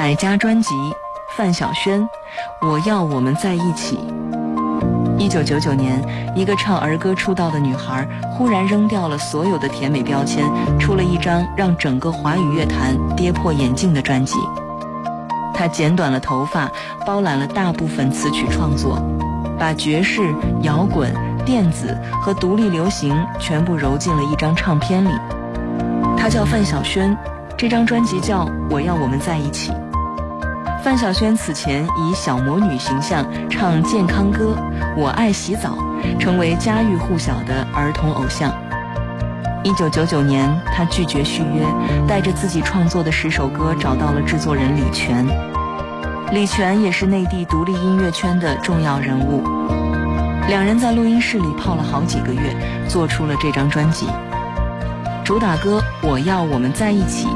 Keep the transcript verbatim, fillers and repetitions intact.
百家专辑，范晓萱，我要我们在一起。一九九九年，一个唱儿歌出道的女孩忽然扔掉了所有的甜美标签，出了一张让整个华语乐坛跌破眼镜的专辑。她剪短了头发，包揽了大部分词曲创作，把爵士、摇滚、电子和独立流行全部揉进了一张唱片里。她叫范晓萱，这张专辑叫《我要我们在一起》。范晓萱此前以小魔女形象唱健康歌《我爱洗澡》，成为家喻户晓的儿童偶像。一九九九年，她拒绝续约，带着自己创作的十首歌找到了制作人李泉。李泉也是内地独立音乐圈的重要人物，两人在录音室里泡了好几个月，做出了这张专辑。主打歌《我要我们在一起》